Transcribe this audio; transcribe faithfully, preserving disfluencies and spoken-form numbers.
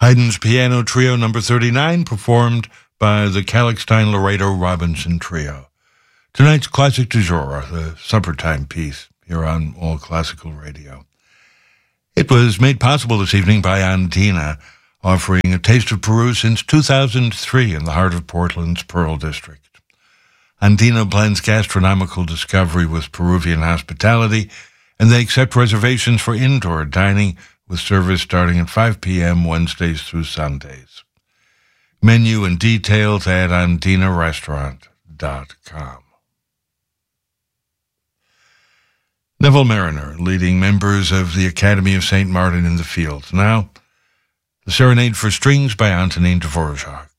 Haydn's Piano Trio number thirty-nine, performed by the Kalkstein-Laredo-Robinson Trio. Tonight's classic du jour, the suppertime piece, here on All Classical Radio. It was made possible this evening by Andina, offering a taste of Peru since two thousand three in the heart of Portland's Pearl District. Andina blends gastronomical discovery with Peruvian hospitality, and they accept reservations for indoor dining with service starting at five p.m. Wednesdays through Sundays. Menu and details at andina restaurant dot com. Neville Mariner, leading members of the Academy of Saint Martin in the Fields. Now, the Serenade for Strings by Antonin Dvorak.